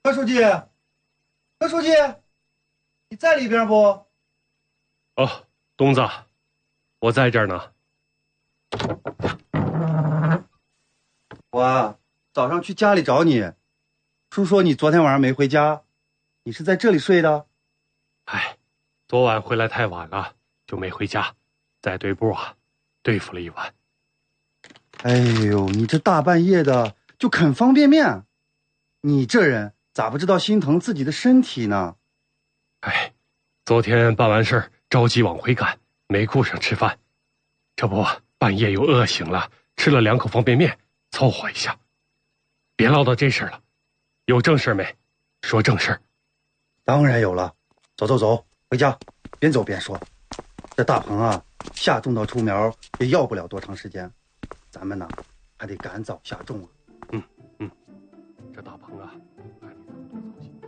何书记，何书记，你在里边不？ 哦，东子，我在这儿呢。 我早上去家里找你，叔说你昨天晚上没回家，你是在这里睡的？ 哎，昨晚回来太晚了，就没回家，在队部啊，对付了一晚。 哎呦，你这大半夜的就啃方便面，你这人咋不知道心疼自己的身体呢？ 哎，昨天办完事着急往回赶，没顾上吃饭，这不半夜又饿醒了，吃了2口方便面，凑合一下。别唠叨这事了，有正事没？说正事。 当然有了，走走走，回家，边走边说。这大棚啊，下种到出苗也要不了多长时间，咱们呢还得赶早下种啊。 这大棚啊，还得咱们多操心。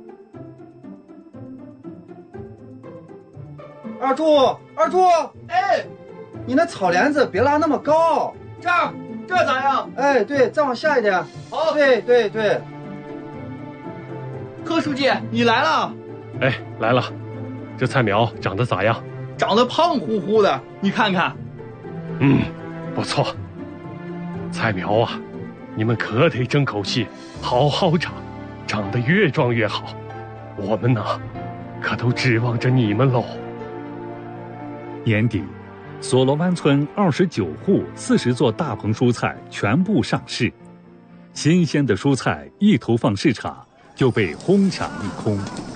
二柱，哎，你那草帘子别拉那么高， 这咋样？ 哎，对，再往下一点。 好， 对。 柯书记，你来了。 哎，来了，这菜苗长得咋样？ 长得胖乎乎的，你看看。 不错。菜苗啊，你们可得争口气，好好长，长得越壮越好。我们呢，可都指望着你们喽。 年底，所罗湾村29户40座大棚蔬菜全部上市，新鲜的蔬菜一投放市场就被哄抢一空。